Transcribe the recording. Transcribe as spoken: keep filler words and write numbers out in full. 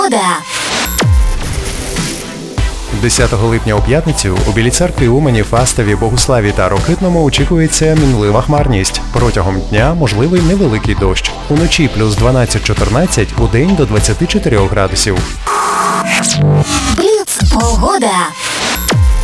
десятого липня у п'ятницю у Білій Церкві, Умані, Фастові, Богуславі та Рокитному очікується мінлива хмарність. Протягом дня можливий невеликий дощ. Уночі плюс дванадцять чотирнадцять, удень до двадцяти чотирьох градусів. Бліц погода.